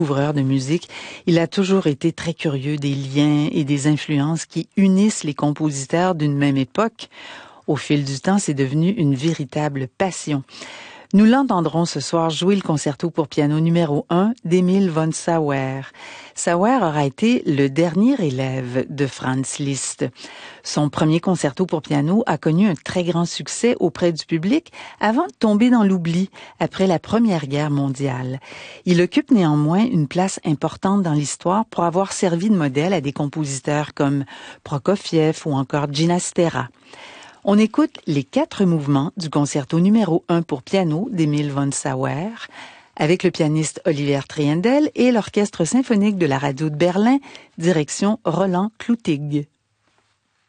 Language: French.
Ouvreur de musique, il a toujours été très curieux des liens et des influences qui unissent les compositeurs d'une même époque. Au fil du temps, c'est devenu une véritable passion. Nous l'entendrons ce soir jouer le concerto pour piano numéro 1 d'Emil von Sauer. Sauer aura été le dernier élève de Franz Liszt. Son premier concerto pour piano a connu un très grand succès auprès du public avant de tomber dans l'oubli après la Première Guerre mondiale. Il occupe néanmoins une place importante dans l'histoire pour avoir servi de modèle à des compositeurs comme Prokofiev ou encore Ginastera. On écoute les 4 mouvements du concerto numéro 1 pour piano d'Emil von Sauer avec le pianiste Oliver Triendl et l'Orchestre symphonique de la radio de Berlin, direction Roland Cloutig.